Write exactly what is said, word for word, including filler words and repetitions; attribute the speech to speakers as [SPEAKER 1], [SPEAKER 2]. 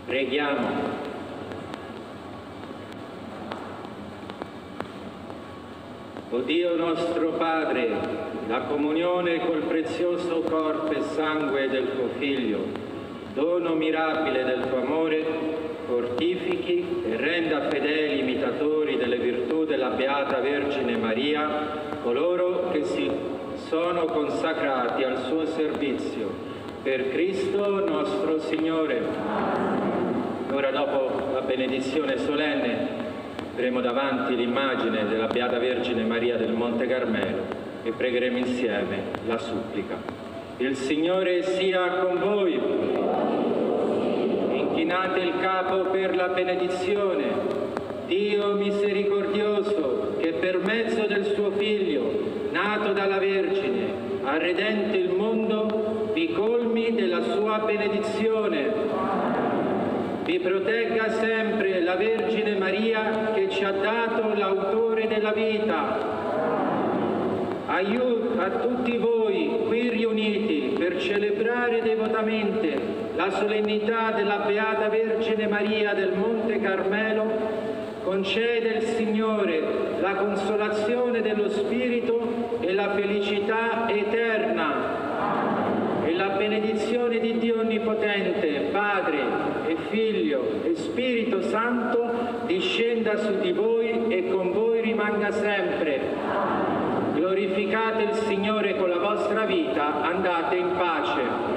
[SPEAKER 1] Preghiamo. O Dio nostro Padre, la comunione col prezioso corpo e sangue del tuo Figlio, dono mirabile del tuo amore, fortifichi e renda fedeli imitatori delle virtù della Beata Vergine Maria coloro che si sono consacrati al suo servizio. Per Cristo nostro Signore. Ora, dopo la benedizione solenne, avremo davanti l'immagine della Beata Vergine Maria del Monte Carmelo e pregheremo insieme la supplica. Il Signore sia con voi. Inchinate il capo per la benedizione. Dio misericordioso, che per mezzo del suo Figlio, nato dalla Vergine, ha redento il mondo, vi colmi della sua benedizione. Vi protegga sempre la Vergine Maria che ci ha dato l'autore della vita. Aiuto a tutti voi qui riuniti per celebrare devotamente la solennità della Beata Vergine Maria del Monte Carmelo. Concede il Signore la consolazione dello Spirito e la felicità eterna. E la benedizione di Dio Onnipotente, Padre e Figlio e Spirito Santo, discenda su di voi e con voi rimanga sempre. Glorificate il Signore con la vostra vita, andate in pace.